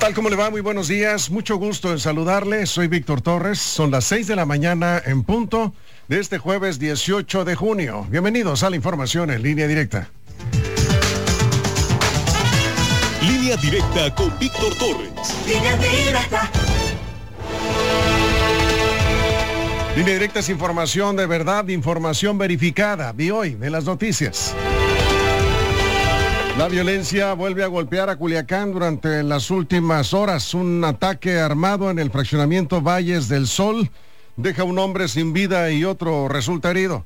tal? ¿Cómo le va? Muy buenos días. Mucho gusto en saludarle. Soy Víctor Torres. Son las 6 de la mañana en punto de este jueves 18 de junio. Bienvenidos a la información en Línea Directa. Línea Directa con Víctor Torres. Línea Directa. Línea Directa es información de verdad, información verificada. Vi hoy en las noticias. La violencia vuelve a golpear a Culiacán durante las últimas horas. Un ataque armado en el fraccionamiento Valles del Sol deja un hombre sin vida y otro resulta herido.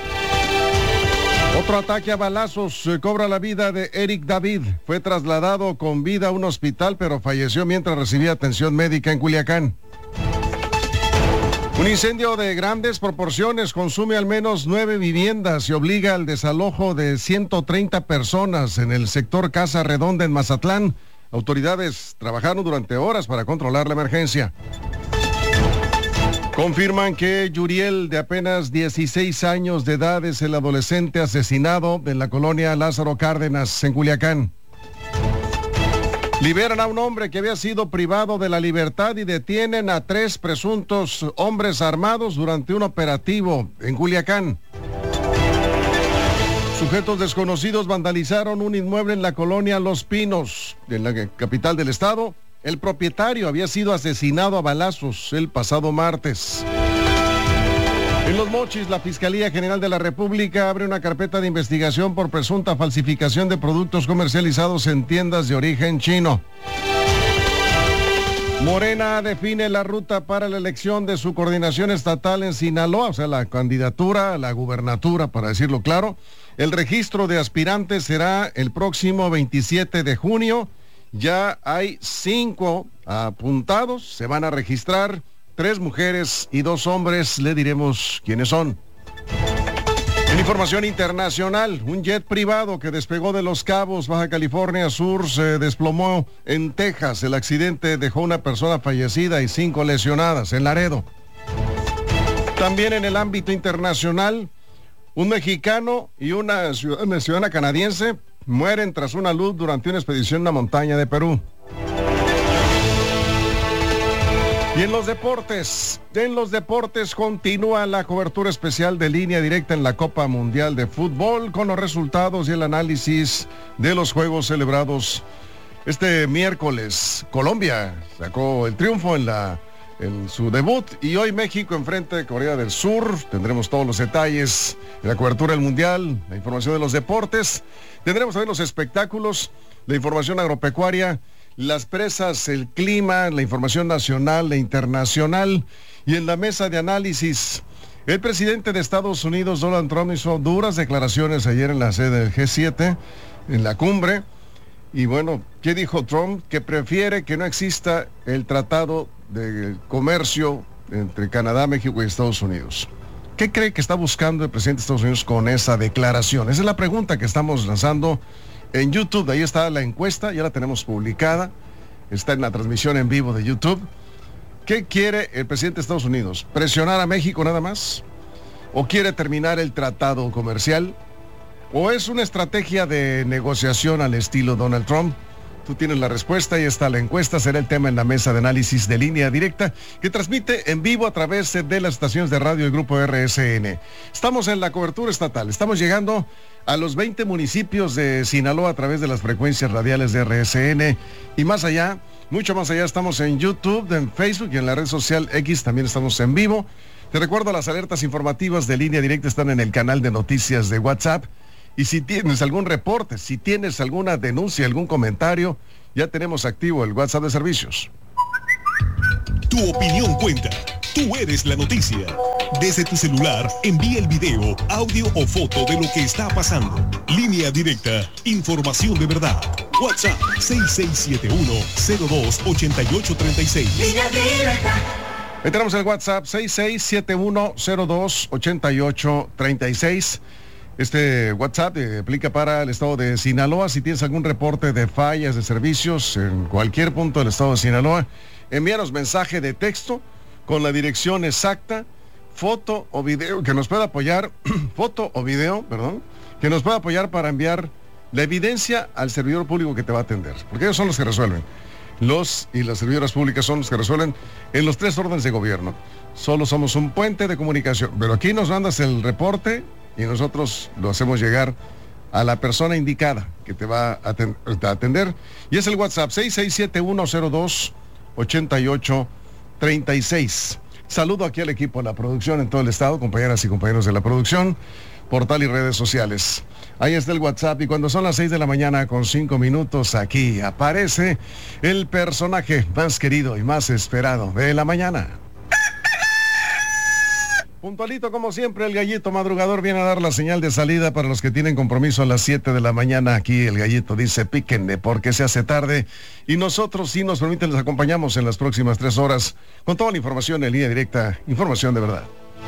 Otro ataque a balazos cobra la vida de Eric David. Fue trasladado con vida a un hospital, pero falleció mientras recibía atención médica en Culiacán. Un incendio de grandes proporciones consume al menos 9 viviendas y obliga al desalojo de 130 personas en el sector Casa Redonda en Mazatlán. Autoridades trabajaron durante horas para controlar la emergencia. Confirman que Yuriel, de apenas 16 años de edad, es el adolescente asesinado en la colonia Lázaro Cárdenas, en Culiacán. Liberan a un hombre que había sido privado de la libertad y detienen a 3 presuntos hombres armados durante un operativo en Culiacán. Sujetos desconocidos vandalizaron un inmueble en la colonia Los Pinos, en la capital del estado. El propietario había sido asesinado a balazos el pasado martes. En Los Mochis, la Fiscalía General de la República abre una carpeta de investigación por presunta falsificación de productos comercializados en tiendas de origen chino. Morena define la ruta para la elección de su coordinación estatal en Sinaloa, o sea, la candidatura a la gubernatura, para decirlo claro. El registro de aspirantes será el próximo 27 de junio. Ya hay 5 apuntados, se van a registrar. 3 mujeres y 2 hombres, le diremos quiénes son. En información internacional, un jet privado que despegó de Los Cabos, Baja California Sur, se desplomó en Texas. El accidente dejó una persona fallecida y 5 lesionadas en Laredo. También en el ámbito internacional, un mexicano y una ciudadana canadiense mueren tras una luz durante una expedición en la montaña de Perú. Y en los deportes continúa la cobertura especial de Línea Directa en la Copa Mundial de Fútbol con los resultados y el análisis de los juegos celebrados este miércoles. Colombia sacó el triunfo en su debut y hoy México enfrenta a Corea del Sur. Tendremos todos los detalles de la cobertura del Mundial, la información de los deportes. Tendremos también los espectáculos, la información agropecuaria, las presas, el clima, la información nacional e internacional. Y en la mesa de análisis, el presidente de Estados Unidos, Donald Trump, hizo duras declaraciones ayer en la sede del G7, en la cumbre. Y bueno, ¿qué dijo Trump? Que prefiere que no exista el tratado de comercio entre Canadá, México y Estados Unidos. ¿Qué cree que está buscando el presidente de Estados Unidos con esa declaración? Esa es la pregunta que estamos lanzando en YouTube. Ahí está la encuesta, ya la tenemos publicada, está en la transmisión en vivo de YouTube. ¿Qué quiere el presidente de Estados Unidos? ¿Presionar a México nada más? ¿O quiere terminar el tratado comercial? ¿O es una estrategia de negociación al estilo Donald Trump? Tú tienes la respuesta, ahí está la encuesta, será el tema en la mesa de análisis de Línea Directa, que transmite en vivo a través de las estaciones de radio del Grupo RSN. Estamos en la cobertura estatal, estamos llegando a los 20 municipios de Sinaloa a través de las frecuencias radiales de RSN y más allá, mucho más allá, estamos en YouTube, en Facebook y en la red social X, también estamos en vivo. Te recuerdo, las alertas informativas de Línea Directa están en el canal de noticias de WhatsApp. Y si tienes algún reporte, si tienes alguna denuncia, algún comentario, ya tenemos activo el WhatsApp de servicios. Tu opinión cuenta. Tú eres la noticia. Desde tu celular, envía el video, audio o foto de lo que está pasando. Línea Directa, información de verdad. WhatsApp 6671-028836. Línea Directa. Entramos al WhatsApp 6671-028836. Este WhatsApp aplica para el estado de Sinaloa. Si tienes algún reporte de fallas de servicios en cualquier punto del estado de Sinaloa, envíanos mensaje de texto con la dirección exacta, foto o video, que nos pueda apoyar, que nos pueda apoyar para enviar la evidencia al servidor público que te va a atender, porque ellos son los que resuelven. Los y las servidoras públicas son los que resuelven en los 3 órdenes de gobierno. Solo somos un puente de comunicación. Pero aquí nos mandas el reporte y nosotros lo hacemos llegar a la persona indicada que te va a atender. Y es el WhatsApp 6671028836. Saludo aquí al equipo de la producción en todo el estado, compañeras y compañeros de la producción, portal y redes sociales. Ahí está el WhatsApp y cuando son las 6 de la mañana con 5 minutos, aquí aparece el personaje más querido y más esperado de la mañana. Puntualito como siempre, el gallito madrugador viene a dar la señal de salida para los que tienen compromiso a las 7 de la mañana. Aquí el gallito dice, píquenle porque se hace tarde. Y nosotros, si nos permiten, les acompañamos en las próximas 3 horas con toda la información en línea directa, información de verdad.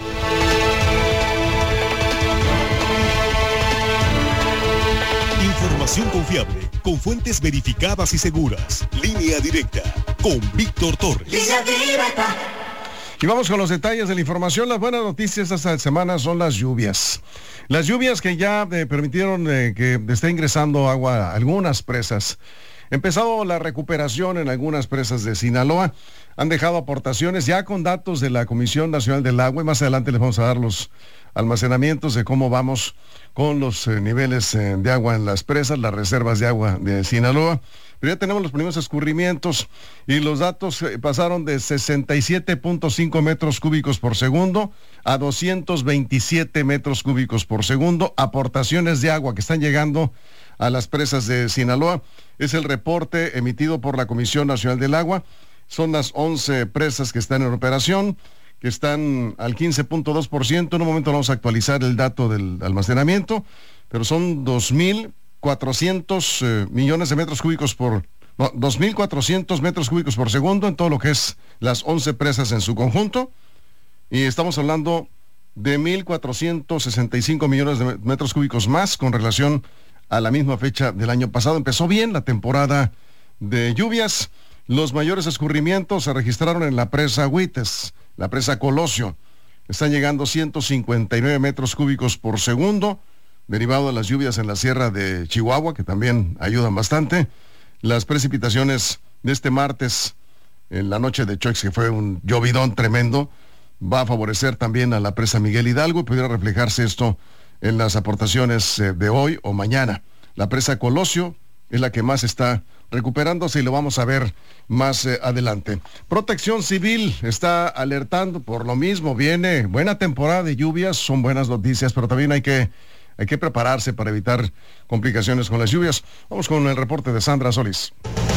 Información confiable, con fuentes verificadas y seguras. Línea directa, con Víctor Torres. Línea directa. Y vamos con los detalles de la información. Las buenas noticias esta semana son las lluvias. Las lluvias que ya permitieron que esté ingresando agua a algunas presas. Empezado la recuperación en algunas presas de Sinaloa. Han dejado aportaciones ya con datos de la Comisión Nacional del Agua. Y más adelante les vamos a dar los almacenamientos de cómo vamos con los niveles de agua en las presas, las reservas de agua de Sinaloa. Pero ya tenemos los primeros escurrimientos y los datos pasaron de 67.5 metros cúbicos por segundo a 227 metros cúbicos por segundo. Aportaciones de agua que están llegando a las presas de Sinaloa. Es el reporte emitido por la Comisión Nacional del Agua. Son las 11 presas que están en operación, que están al 15.2%. En un momento vamos a actualizar el dato del almacenamiento, pero son 2.400 millones de metros cúbicos por... No, 2.400 metros cúbicos por segundo en todo lo que es las 11 presas en su conjunto. Y estamos hablando de 1.465 millones de metros cúbicos más con relación a la misma fecha del año pasado. Empezó bien la temporada de lluvias. Los mayores escurrimientos se registraron en la presa Huites, la presa Colosio. Están llegando 159 metros cúbicos por segundo, derivado de las lluvias en la sierra de Chihuahua, que también ayudan bastante. Las precipitaciones de este martes, en la noche de Choix, que fue un llovidón tremendo, va a favorecer también a la presa Miguel Hidalgo y pudiera reflejarse esto en las aportaciones de hoy o mañana. La presa Colosio es la que más está recuperándose y lo vamos a ver más adelante. Protección Civil está alertando por lo mismo. Viene buena temporada de lluvias, son buenas noticias, pero también hay que prepararse para evitar complicaciones con las lluvias. Vamos con el reporte de Sandra Solís.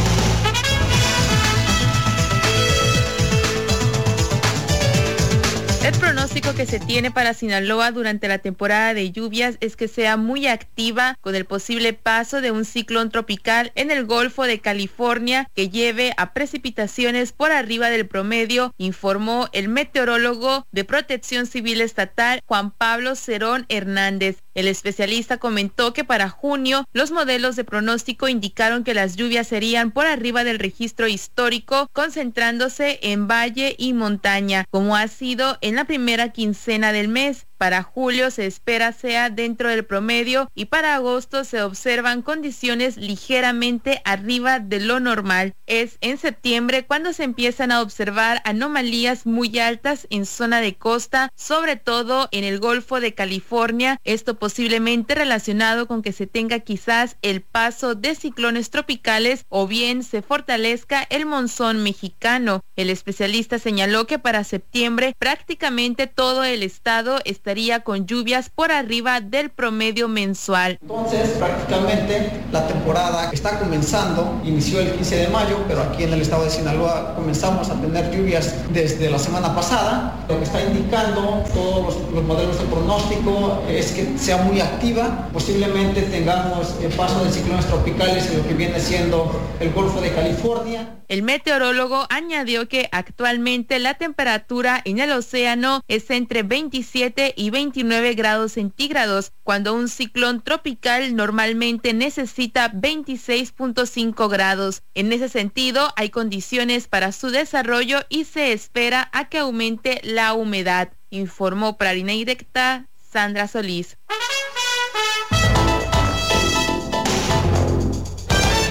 El pronóstico que se tiene para Sinaloa durante la temporada de lluvias es que sea muy activa, con el posible paso de un ciclón tropical en el Golfo de California que lleve a precipitaciones por arriba del promedio, informó el meteorólogo de Protección Civil Estatal, Juan Pablo Cerón Hernández. El especialista comentó que para junio los modelos de pronóstico indicaron que las lluvias serían por arriba del registro histórico, concentrándose en valle y montaña, como ha sido en la primera quincena del mes. Para julio se espera sea dentro del promedio y para agosto se observan condiciones ligeramente arriba de lo normal. Es en septiembre cuando se empiezan a observar anomalías muy altas en zona de costa, sobre todo en el Golfo de California. Esto posiblemente relacionado con que se tenga quizás el paso de ciclones tropicales o bien se fortalezca el monzón mexicano. El especialista señaló que para septiembre prácticamente todo el estado estaría con lluvias por arriba del promedio mensual. Entonces, prácticamente la temporada está comenzando, inició el 15 de mayo, pero aquí en el estado de Sinaloa comenzamos a tener lluvias desde la semana pasada. Lo que está indicando todos los modelos de pronóstico es que sea muy activa, posiblemente tengamos el paso de ciclones tropicales en lo que viene siendo el Golfo de California. El meteorólogo añadió que actualmente la temperatura en el océano es entre 27 y 29 grados centígrados, cuando un ciclón tropical normalmente necesita 26.5 grados. En ese sentido, hay condiciones para su desarrollo y se espera a que aumente la humedad, informó para Línea Directa Sandra Solís.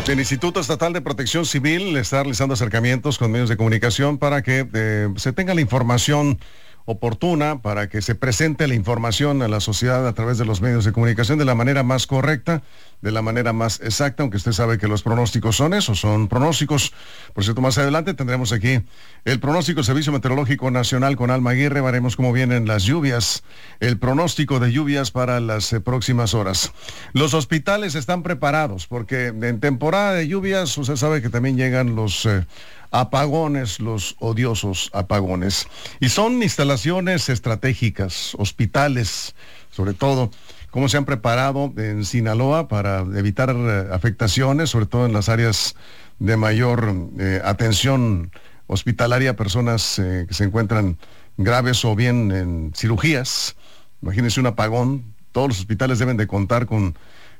El Instituto Estatal de Protección Civil está realizando acercamientos con medios de comunicación para que se tenga la información oportuna, para que se presente la información a la sociedad a través de los medios de comunicación de la manera más correcta, de la manera más exacta, aunque usted sabe que los pronósticos son eso, son pronósticos. Por cierto, más adelante tendremos aquí el pronóstico del Servicio Meteorológico Nacional con Alma Aguirre. Veremos cómo vienen las lluvias, el pronóstico de lluvias para las próximas horas. Los hospitales están preparados porque en temporada de lluvias usted sabe que también llegan los apagones, los odiosos apagones. Y son instalaciones estratégicas, hospitales, sobre todo. ¿Cómo se han preparado en Sinaloa para evitar afectaciones, sobre todo en las áreas de mayor atención hospitalaria, personas que se encuentran graves o bien en cirugías? Imagínense un apagón. Todos los hospitales deben de contar con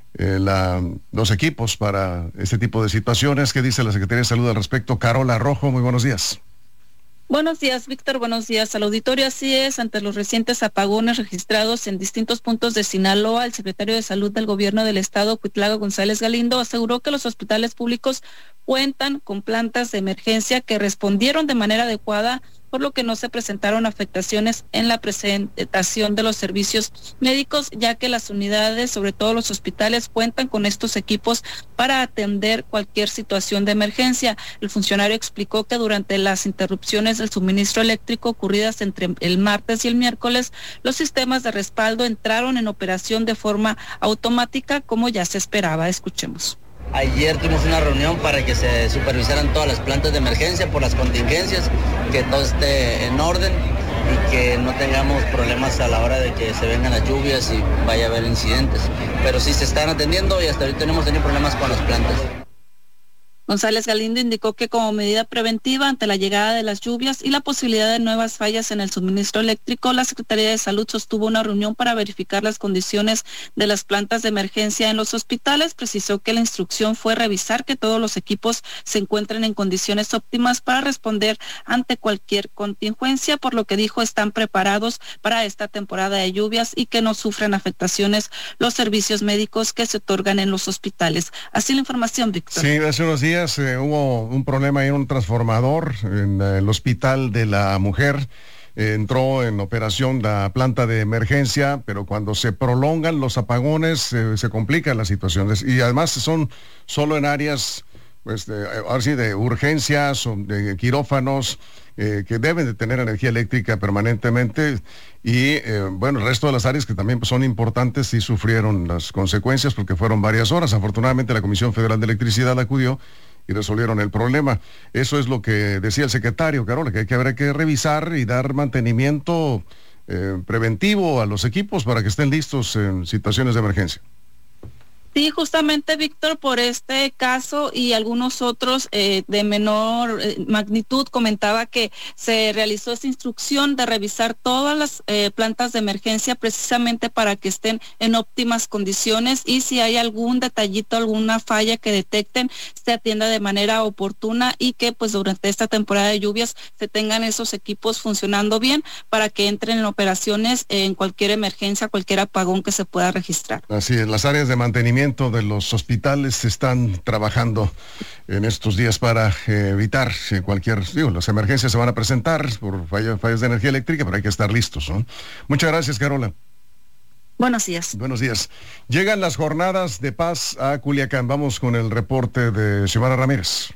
los equipos para este tipo de situaciones. ¿Qué dice la Secretaría de Salud al respecto? Carola Rojo, muy buenos días. Buenos días, Víctor. Buenos días al auditorio. Así es, ante los recientes apagones registrados en distintos puntos de Sinaloa, el secretario de Salud del Gobierno del Estado, Cuitlago González Galindo, aseguró que los hospitales públicos cuentan con plantas de emergencia que respondieron de manera adecuada, por lo que no se presentaron afectaciones en la presentación de los servicios médicos, ya que las unidades, sobre todo los hospitales, cuentan con estos equipos para atender cualquier situación de emergencia. El funcionario explicó que durante las interrupciones del suministro eléctrico ocurridas entre el martes y el miércoles, los sistemas de respaldo entraron en operación de forma automática, como ya se esperaba. Escuchemos. Ayer tuvimos una reunión para que se supervisaran todas las plantas de emergencia por las contingencias, que todo esté en orden y que no tengamos problemas a la hora de que se vengan las lluvias y vaya a haber incidentes. Pero sí se están atendiendo y hasta ahorita no hemos tenido problemas con las plantas. González Galindo indicó que como medida preventiva ante la llegada de las lluvias y la posibilidad de nuevas fallas en el suministro eléctrico, la Secretaría de Salud sostuvo una reunión para verificar las condiciones de las plantas de emergencia en los hospitales. Precisó que la instrucción fue revisar que todos los equipos se encuentren en condiciones óptimas para responder ante cualquier contingencia, por lo que dijo están preparados para esta temporada de lluvias y que no sufren afectaciones los servicios médicos que se otorgan en los hospitales. Así la información, Víctor. Sí, hace unos días hubo un problema en un transformador en el Hospital de la Mujer. Entró en operación la planta de emergencia, pero cuando se prolongan los apagones se complican las situaciones y además son solo en áreas ahora sí, de urgencias o de quirófanos que deben de tener energía eléctrica permanentemente y el resto de las áreas que también son importantes sí sufrieron las consecuencias porque fueron varias horas. Afortunadamente la Comisión Federal de Electricidad acudió y resolvieron el problema. Eso es lo que decía el secretario, Carola, que habrá que revisar y dar mantenimiento preventivo a los equipos para que estén listos en situaciones de emergencia. Sí, justamente, Víctor, por este caso y algunos otros de menor magnitud, comentaba que se realizó esta instrucción de revisar todas las plantas de emergencia precisamente para que estén en óptimas condiciones y si hay algún detallito, alguna falla que detecten, se atienda de manera oportuna y que pues durante esta temporada de lluvias se tengan esos equipos funcionando bien para que entren en operaciones en cualquier emergencia, cualquier apagón que se pueda registrar. Así es, las áreas de mantenimiento de los hospitales están trabajando en estos días para evitar las emergencias se van a presentar por fallas de energía eléctrica, pero hay que estar listos, ¿no? Muchas gracias, Carola. Buenos días. Buenos días. Llegan las jornadas de paz a Culiacán. Vamos con el reporte de Xiomara Ramírez.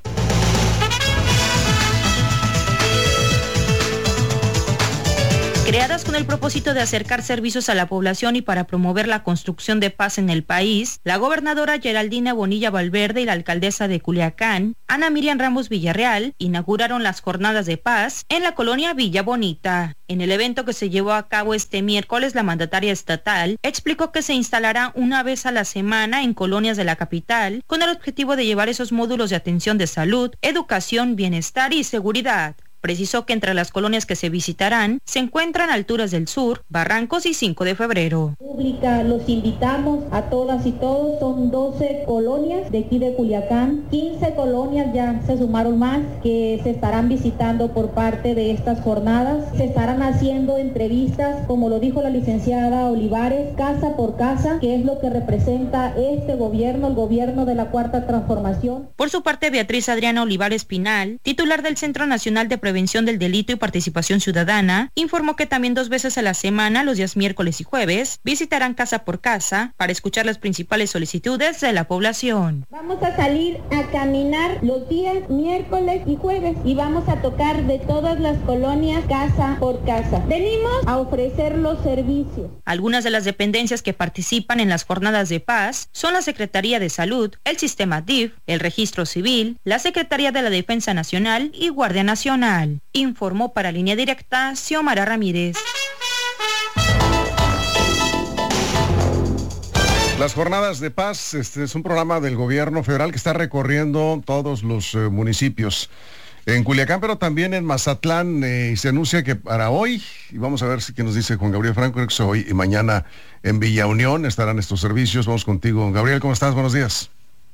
Creadas con el propósito de acercar servicios a la población y para promover la construcción de paz en el país, la gobernadora Geraldina Bonilla Valverde y la alcaldesa de Culiacán, Ana Miriam Ramos Villarreal, inauguraron las jornadas de paz en la colonia Villa Bonita. En el evento que se llevó a cabo este miércoles, la mandataria estatal explicó que se instalará una vez a la semana en colonias de la capital con el objetivo de llevar esos módulos de atención de salud, educación, bienestar y seguridad. Precisó que entre las colonias que se visitarán se encuentran Alturas del Sur, Barrancos y 5 de febrero. Los invitamos a todas y todos, son 12 colonias de aquí de Culiacán, 15 colonias ya se sumaron más que se estarán visitando por parte de estas jornadas. Se estarán haciendo entrevistas, como lo dijo la licenciada Olivares, casa por casa, que es lo que representa este gobierno, el gobierno de la Cuarta Transformación. Por su parte, Beatriz Adriana Olivares Pinal, titular del Centro Nacional de Prevención del Delito y Participación Ciudadana, informó que también 2 veces a la semana, los días miércoles y jueves, visitarán casa por casa para escuchar las principales solicitudes de la población. Vamos a salir a caminar los días miércoles y jueves y vamos a tocar de todas las colonias casa por casa. Venimos a ofrecer los servicios. Algunas de las dependencias que participan en las jornadas de paz son la Secretaría de Salud, el Sistema DIF, el Registro Civil, la Secretaría de la Defensa Nacional y Guardia Nacional. Informó para Línea Directa Xiomara Ramírez. Las jornadas de paz, es un programa del gobierno federal que está recorriendo todos los municipios en Culiacán, pero también en Mazatlán, y se anuncia que para hoy, y vamos a ver qué nos dice Juan Gabriel Franco, creo que hoy y mañana en Villa Unión estarán estos servicios. Vamos contigo, Gabriel, ¿cómo estás? Buenos días.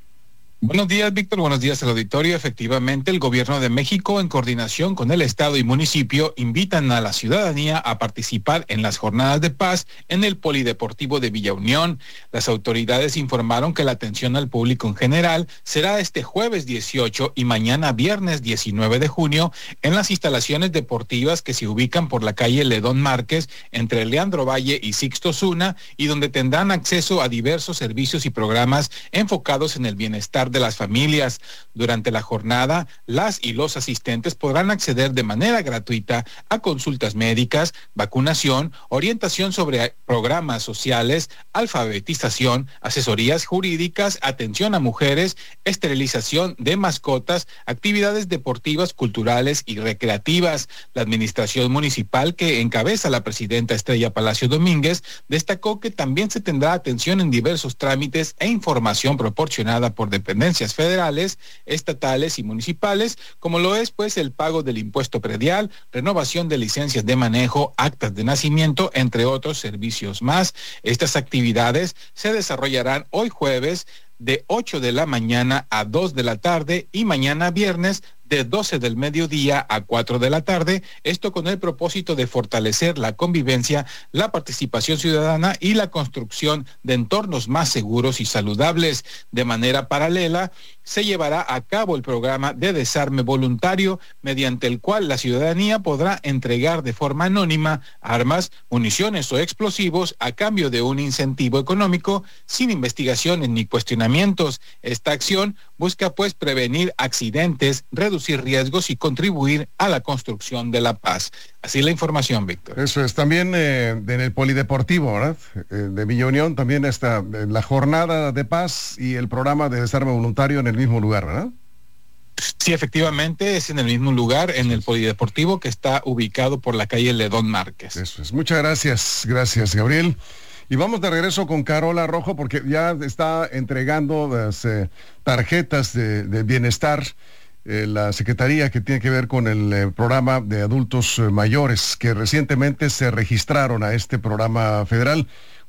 Buenos días, Víctor. Buenos días al auditorio. Efectivamente, el Gobierno de México, en coordinación con el Estado y municipio, invitan a la ciudadanía a participar en las jornadas de paz en el Polideportivo de Villa Unión. Las autoridades informaron que la atención al público en general será este jueves 18 y mañana viernes 19 de junio en las instalaciones deportivas que se ubican por la calle Ledón Márquez, entre Leandro Valle y Sixto Zuna, y donde tendrán acceso a diversos servicios y programas enfocados en el bienestar de las familias. Durante la jornada, las y los asistentes podrán acceder de manera gratuita a consultas médicas, vacunación, orientación sobre programas sociales, alfabetización, asesorías jurídicas, atención a mujeres, esterilización de mascotas, actividades deportivas, culturales y recreativas. La administración municipal, que encabeza la presidenta Estrella Palacio Domínguez, destacó que también se tendrá atención en diversos trámites e información proporcionada por dependencias federales, estatales y municipales, como lo es pues el pago del impuesto predial, renovación de licencias de manejo, actas de nacimiento, entre otros servicios más. Estas actividades se desarrollarán hoy jueves de 8 de la mañana a 2 de la tarde y mañana viernes de 12 del mediodía a 4 de la tarde, esto con el propósito de fortalecer la convivencia, la participación ciudadana y la construcción de entornos más seguros y saludables. De manera paralela, se llevará a cabo el programa de desarme voluntario, mediante el cual la ciudadanía podrá entregar de forma anónima armas, municiones o explosivos a cambio de un incentivo económico, sin investigaciones ni cuestionamientos. Esta acción busca pues prevenir accidentes, reducir riesgos y contribuir a la construcción de la paz. Así la información, Víctor. Eso es, también en el Polideportivo, ¿verdad? De Villa Unión también está la jornada de paz y el programa de desarme voluntario en el mismo lugar, ¿verdad? Sí, efectivamente, es en el mismo lugar, en el Polideportivo, que está ubicado por la calle Ledón Márquez. Eso es, muchas gracias, Gabriel. Y vamos de regreso con Carola Rojo, porque ya está entregando las tarjetas de bienestar, la Secretaría que tiene que ver con el programa de adultos mayores, que recientemente se registraron a este programa federal.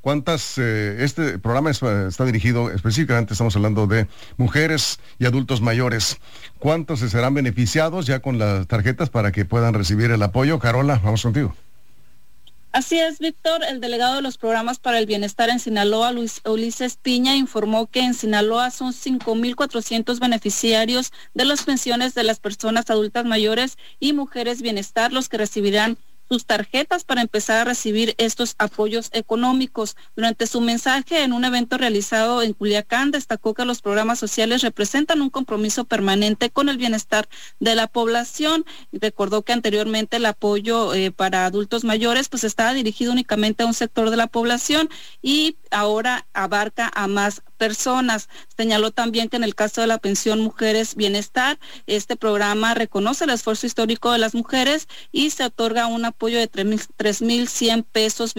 Este programa está dirigido específicamente, estamos hablando de mujeres y adultos mayores. ¿Cuántos se serán beneficiados ya con las tarjetas para que puedan recibir el apoyo? Carola, vamos contigo. Así es, Víctor. El delegado de los programas para el bienestar en Sinaloa, Ulises Piña, informó que en Sinaloa son 5,400 beneficiarios de las pensiones de las personas adultas mayores y mujeres bienestar los que recibirán sus tarjetas para empezar a recibir estos apoyos económicos. Durante su mensaje en un evento realizado en Culiacán, destacó que los programas sociales representan un compromiso permanente con el bienestar de la población. Y recordó que anteriormente el apoyo para adultos mayores pues estaba dirigido únicamente a un sector de la población y ahora abarca a más personas. Señaló también que en el caso de la pensión Mujeres Bienestar, este programa reconoce el esfuerzo histórico de las mujeres y se otorga un apoyo de 3,100 pesos